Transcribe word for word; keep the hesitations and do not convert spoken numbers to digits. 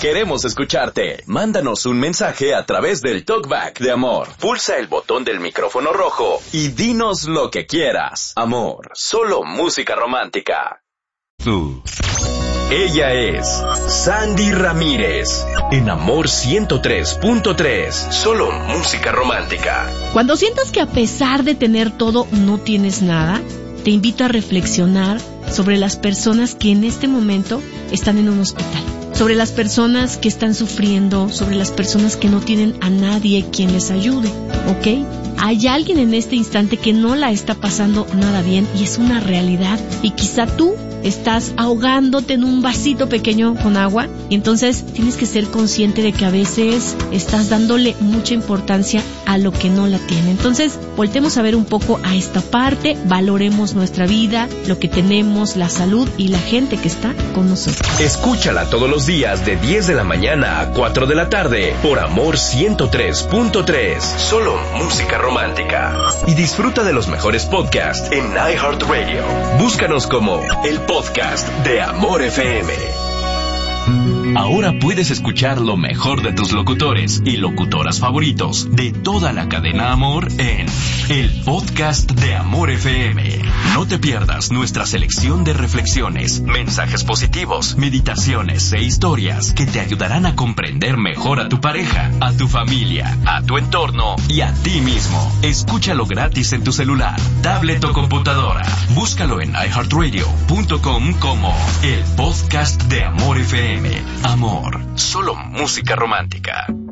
Queremos escucharte. Mándanos un mensaje a través del Talkback de Amor. Pulsa el botón del micrófono rojo y dinos lo que quieras. Amor, solo música romántica. Tú. Ella es Sandy Ramírez, en Amor ciento tres punto tres, solo música romántica. Cuando sientas que a pesar de tener todo no tienes nada, te invito a reflexionar sobre las personas que en este momento están en un hospital, sobre las personas que están sufriendo, sobre las personas que no tienen a nadie quien les ayude, ¿ok? Hay alguien en este instante que no la está pasando nada bien y es una realidad. Y quizá tú estás ahogándote en un vasito pequeño con agua y entonces tienes que ser consciente de que a veces estás dándole mucha importancia a lo que no la tiene. Entonces, voltemos a ver un poco a esta parte, valoremos nuestra vida, lo que tenemos, la salud y la gente que está con nosotros. Escúchala todos los días de diez de la mañana a cuatro de la tarde por Amor ciento tres punto tres, solo música romántica. Y disfruta de los mejores podcasts en iHeartRadio. Búscanos como el podcast de Amor F M. Ahora puedes escuchar lo mejor de tus locutores y locutoras favoritos de toda la cadena Amor en el podcast de Amor F M. No te pierdas nuestra selección de reflexiones, mensajes positivos, meditaciones e historias que te ayudarán a comprender mejor a tu pareja, a tu familia, a tu entorno y a ti mismo. Escúchalo gratis en tu celular, tablet o computadora. Búscalo en i heart radio punto com como el podcast de Amor F M. Amor, solo música romántica.